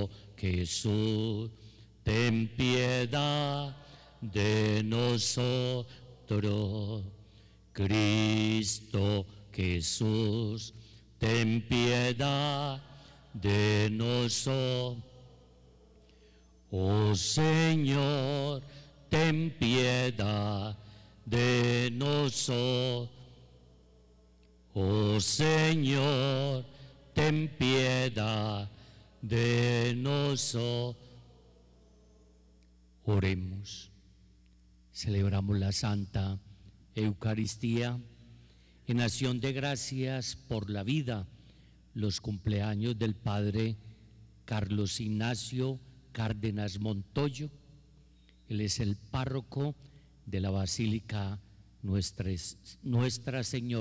Cristo Jesús, ten piedad de nosotros. Cristo Jesús, ten piedad de nosotros. Oh Señor, ten piedad de nosotros. Oh Señor, ten piedad de nosotros. Oremos. Celebramos la Santa Eucaristía en acción de gracias por la vida, los cumpleaños del Padre Carlos Ignacio Cárdenas Montoyo. Él es el párroco de la Basílica Nuestra Señora